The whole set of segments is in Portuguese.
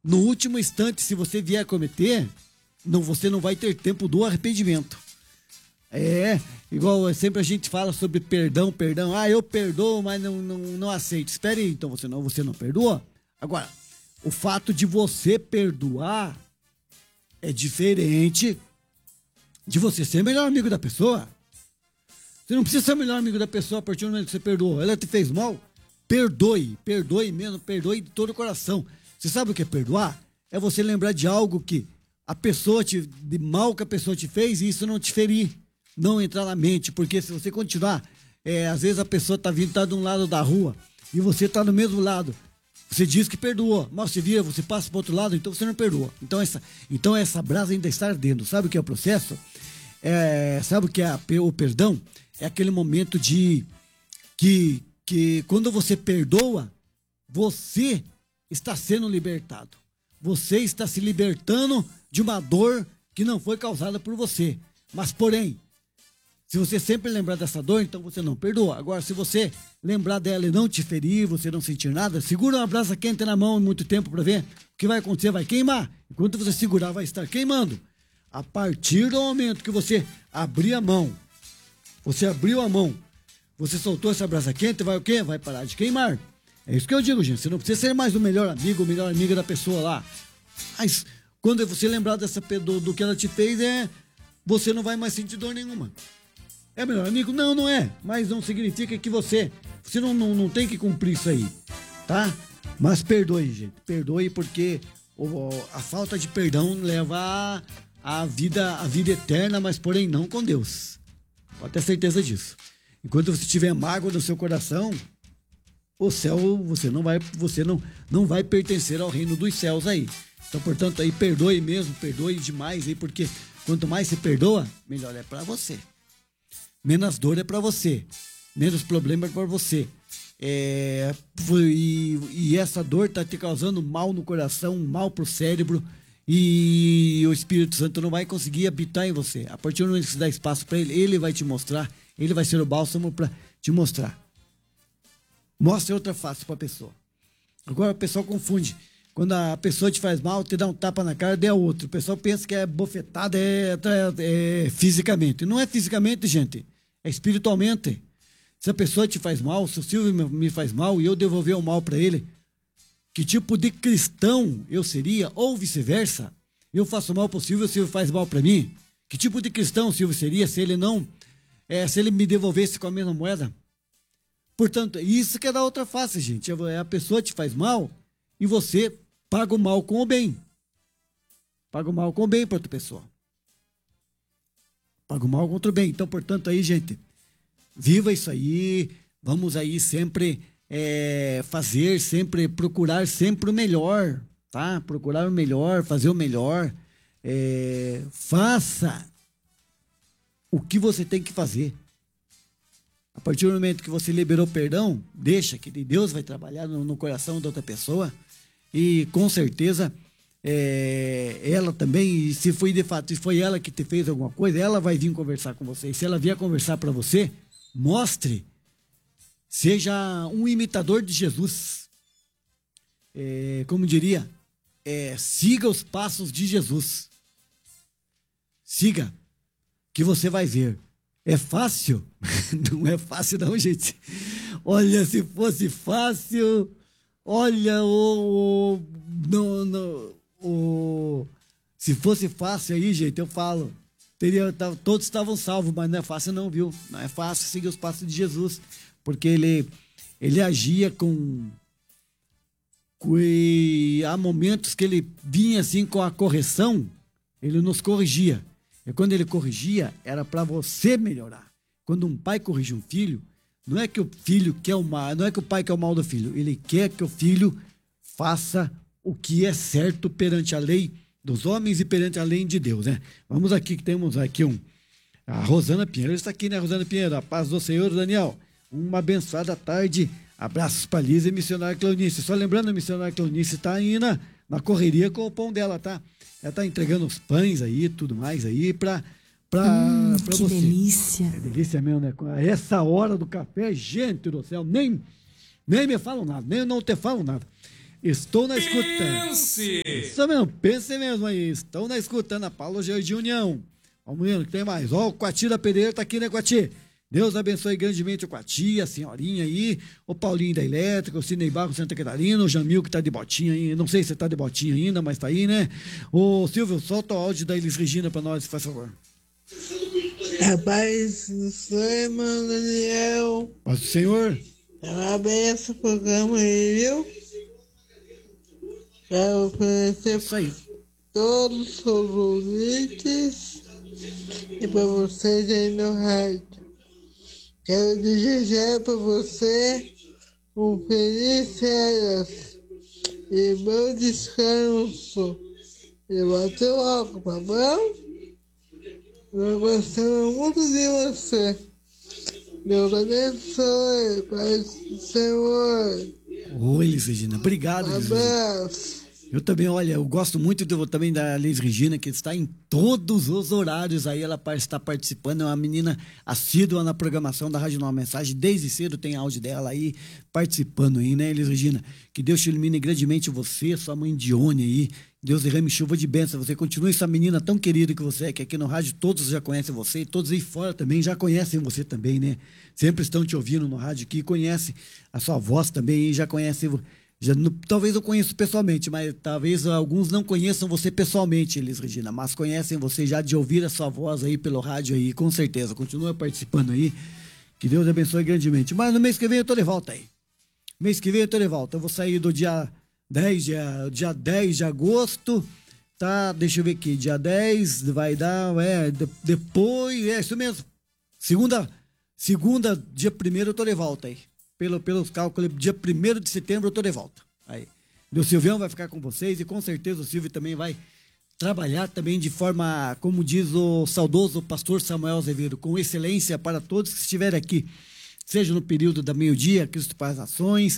no último instante, se você vier a cometer, você não vai ter tempo do arrependimento. Igual sempre a gente fala sobre perdão. Eu perdoo, mas não aceito. Espere aí, então você não perdoa? Agora, o fato de você perdoar é diferente de você ser melhor amigo da pessoa. Você não precisa ser o melhor amigo da pessoa a partir do momento que você perdoou. Ela te fez mal? Perdoe mesmo, perdoe de todo o coração. Você sabe o que é perdoar? É você lembrar de algo de mal que a pessoa te fez e isso não te ferir, não entrar na mente, porque se você continuar, às vezes a pessoa tá de um lado da rua e você tá no mesmo lado. Você diz que perdoou, mas você vira, você passa para o outro lado, então você não perdoa. Então essa brasa ainda está ardendo. Sabe o que é o processo? Sabe o que é o perdão? É aquele momento que quando você perdoa, você está sendo libertado. Você está se libertando de uma dor que não foi causada por você. Mas, porém, se você sempre lembrar dessa dor, então você não perdoa. Agora, se você lembrar dela e não te ferir, você não sentir nada, segura uma brasa quente na mão muito tempo para ver o que vai acontecer, vai queimar. Enquanto você segurar, vai estar queimando. A partir do momento que você abrir a mão, você soltou essa brasa quente, vai o quê? Vai parar de queimar. É isso que eu digo, gente. Você não precisa ser mais o melhor amigo, melhor amiga da pessoa lá. Mas quando você lembrar do que ela te fez, você não vai mais sentir dor nenhuma. É melhor amigo? Não, não é. Mas não significa que você não tem que cumprir isso aí, tá? Mas perdoe, gente. Perdoe porque a falta de perdão leva à vida eterna, mas porém não com Deus. Pode ter certeza disso. Enquanto você tiver mágoa no seu coração, o céu, você não vai pertencer ao reino dos céus aí. Então, portanto, aí perdoe mesmo, perdoe demais aí, porque quanto mais você perdoa, melhor é para você. Menos dor é para você, menos problema é para você. E essa dor tá te causando mal no coração, mal pro cérebro, e o Espírito Santo não vai conseguir habitar em você. A partir do momento que você dá espaço para ele vai te mostrar, ele vai ser o bálsamo para te mostrar. Mostra outra face para a pessoa. Agora a pessoa confunde. Quando a pessoa te faz mal, te dá um tapa na cara, dá outro. O pessoal pensa que é bofetada, fisicamente. Não é fisicamente, gente. É espiritualmente. Se a pessoa te faz mal, se o Silvio me faz mal e eu devolver o mal para ele, que tipo de cristão eu seria? Ou vice-versa? Eu faço mal para o Silvio faz mal para mim? Que tipo de cristão o Silvio seria se ele me devolvesse com a mesma moeda? Portanto, isso que é da outra face, gente. A pessoa te faz mal e você paga o mal com o bem. Paga o mal com o bem para outra pessoa. Paga o mal contra o bem. Então, portanto, aí, gente, viva isso aí. Vamos aí sempre procurar sempre o melhor, tá? Procurar o melhor, fazer o melhor. Faça o que você tem que fazer. A partir do momento que você liberou perdão, deixa que Deus vai trabalhar no coração da outra pessoa e com certeza ela também, e se foi de fato, se foi ela que te fez alguma coisa, ela vai vir conversar com você. E se ela vier conversar para você, mostre, seja um imitador de Jesus. Como diria, siga os passos de Jesus. Siga, que você vai ver. É fácil? Não é fácil não, gente. Olha, se fosse fácil, olha, se fosse fácil aí, gente, eu falo, todos estavam salvos, mas não é fácil não, viu? Não é fácil seguir os passos de Jesus, porque ele agia e há momentos que ele vinha assim com a correção, ele nos corrigia. E quando ele corrigia, era para você melhorar. Quando um pai corrige um filho, não é que o filho quer o mal, não é que o pai quer o mal do filho, ele quer que o filho faça o que é certo perante a lei dos homens e perante a lei de Deus, né? Vamos aqui, que temos aqui a Rosana Pinheiro, está aqui, né, Rosana Pinheiro? A paz do Senhor, Daniel. Uma abençoada tarde, abraços para Lisa e missionária Cleonice. Só lembrando, a missionária Cleonice está aí na correria com o pão dela, tá? Ela tá entregando os pães aí, tudo mais aí, pra que você. Delícia. É delícia mesmo, né? Essa hora do café, gente do céu, nem me falam nada, nem não te falam nada. Estou na escuta. Pense! Isso mesmo, pense mesmo aí. Estão na escuta, Ana Paula Jardim União. Vamos vendo que tem mais. Ó, o Quati da Pereira tá aqui, né, Quati? Deus abençoe grandemente o Quati, a senhorinha aí, o Paulinho da Elétrica, o Sidney Barro Santa Catarina, o Jamil que tá de botinha aí, não sei se tá de botinha ainda, mas tá aí, né? O Silvio, solta o áudio da Elis Regina pra nós, faz favor. Rapaz, sou irmão Daniel. Paz do Senhor. É uma benção o programa aí, viu? Quero oferecer Isso aí. todos os ouvintes e para vocês aí no rádio. Quero desejar para você um feliz férias e bom descanso. E volta logo, tá bom? Eu gostando muito de você. Deus abençoe, Pai do Senhor. Oi, Elis Regina. Obrigado, Elis Regina. Abraço. Eu também, olha, eu gosto muito também da Elis Regina, que está em todos os horários aí, ela está participando, é uma menina assídua na programação da Rádio Nova Mensagem, desde cedo tem áudio dela aí, participando aí, né, Elis Regina? Que Deus te ilumine grandemente você, sua mãe Dione aí, Deus derrame chuva de bênção, você continue essa menina tão querida que você é, que aqui no rádio todos já conhecem você, e todos aí fora também já conhecem você também, né? Sempre estão te ouvindo no rádio aqui, conhecem a sua voz também e já conhecem talvez eu conheça pessoalmente, mas talvez alguns não conheçam você pessoalmente, Elis Regina, mas conhecem você já de ouvir a sua voz aí pelo rádio aí, com certeza. Continua participando aí, que Deus abençoe grandemente. Mas no mês que vem eu tô de volta aí. Mês que vem eu tô de volta. Eu vou sair do dia 10 de agosto, tá? Deixa eu ver aqui, dia 10 vai dar, depois, isso mesmo. Segunda, dia 1º eu tô de volta aí. Pelos cálculos, dia 1º de setembro eu tô de volta. Aí. O Silvião vai ficar com vocês e com certeza o Silvio também vai trabalhar também de forma, como diz o saudoso pastor Samuel Azevedo, com excelência para todos que estiverem aqui, seja no período da meio-dia, Cristo Paz Ações,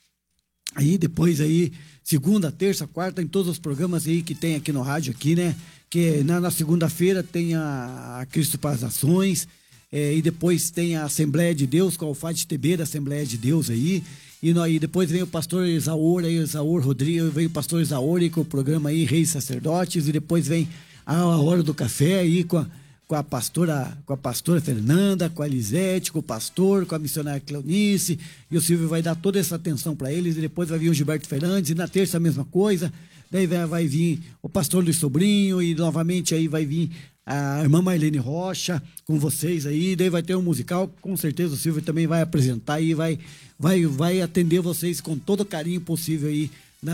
aí depois aí, segunda, terça, quarta, em todos os programas aí que tem aqui no rádio aqui, né? Que na segunda-feira tem a Cristo Paz Ações, e depois tem a Assembleia de Deus, com a Alfade TB da Assembleia de Deus aí, e depois vem o pastor Isaur, aí, Isaur Rodrigues, vem o pastor Isaur aí com o programa aí, Reis Sacerdotes, e depois vem a Hora do Café aí com a pastora Fernanda, com a Elisete, com o pastor, com a missionária Cleonice, e o Silvio vai dar toda essa atenção para eles, e depois vai vir o Gilberto Fernandes, e na terça a mesma coisa, daí vai vir o pastor Luiz Sobrinho, e novamente aí vai vir a irmã Marlene Rocha com vocês aí, daí vai ter um musical, com certeza o Silvio também vai apresentar e vai atender vocês com todo o carinho possível aí,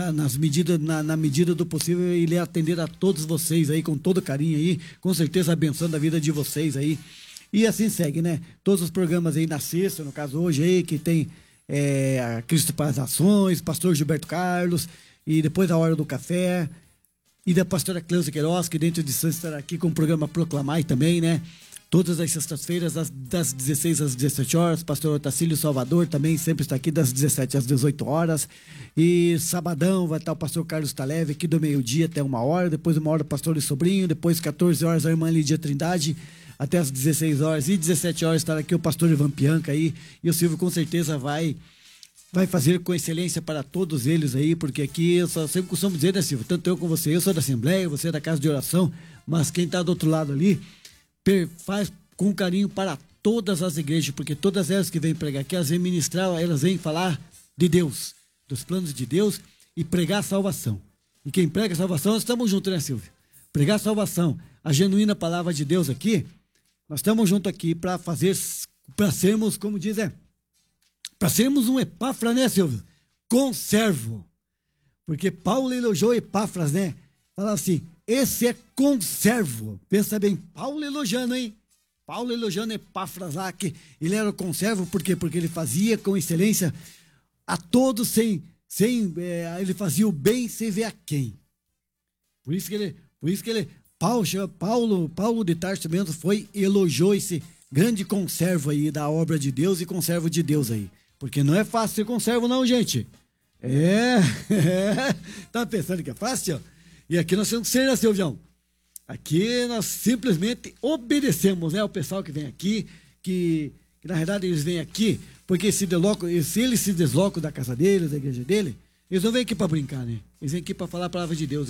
na medida do possível, ele atender a todos vocês aí com todo carinho aí, com certeza abençoando a vida de vocês aí, e assim segue, né? Todos os programas aí na sexta, no caso hoje aí, que tem a Cristo Paz Ações, pastor Gilberto Carlos, e depois a Hora do Café, e da pastora Cleusa Queiroz, que dentro de Santos estará aqui com o programa Proclamai também, né? Todas as sextas-feiras, das 16 às 17 horas. Pastor Otacílio Salvador também sempre está aqui das 17 às 18 horas. E sabadão vai estar o pastor Carlos Taleve aqui do meio-dia até 1 hora. Depois 1 hora o pastor e sobrinho. Depois 14 horas a irmã Lídia Trindade até as 16 horas. E 17 horas estará aqui o pastor Ivan Pianca aí. E o Silvio com certeza vai fazer com excelência para todos eles aí, porque aqui eu sempre costumo dizer, né, Silvio? Tanto eu como você, eu sou da Assembleia, você é da Casa de Oração, mas quem está do outro lado ali faz com carinho para todas as igrejas, porque todas elas que vêm pregar aqui, elas vêm ministrar, elas vêm falar de Deus, dos planos de Deus e pregar a salvação. E quem prega a salvação, nós estamos juntos, né, Silvio? Pregar a salvação, a genuína palavra de Deus aqui, nós estamos juntos aqui para sermos, como diz, para sermos um Epáfras, né, Silvio? Conservo. Porque Paulo elogiou Epáfras, né? Fala assim, esse é conservo. Pensa bem, Paulo elogiando, hein? Paulo elogiando Epáfras lá, que ele era o conservo, por quê? Porque ele fazia com excelência a todos ele fazia o bem sem ver a quem. Por isso que ele Paulo de Tarso mesmo elogiou esse grande conservo aí da obra de Deus e conservo de Deus aí. Porque não é fácil ser conservo não, gente. Tá pensando que é fácil? E aqui nós temos que ser, né, Silvião? Aqui nós simplesmente obedecemos, né? O pessoal que vem aqui, que na verdade eles vêm aqui, porque se eles se deslocam da casa deles, da igreja dele, Eles não vêm aqui pra brincar, né? Eles vêm aqui pra falar a palavra de Deus.